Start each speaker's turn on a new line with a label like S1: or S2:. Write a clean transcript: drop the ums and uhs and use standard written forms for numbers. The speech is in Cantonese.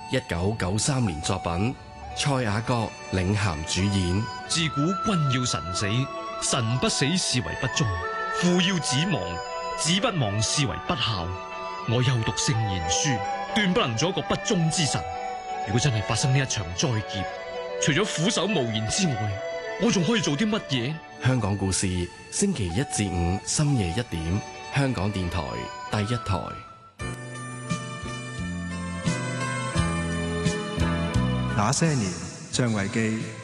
S1: 1993年作品，蔡雅閣領銜主演。
S2: 自古君要臣死，臣不死是為不忠；父要子亡，子不亡是為不孝。我又讀聖賢書，斷不能做一個不忠之臣。如果真係發生呢一場災劫，除咗俯首無言之外，我仲可以做啲乜嘢？
S1: 香港故事，星期1至5深夜1點，香港電台第一台。
S3: 那些年，張維基。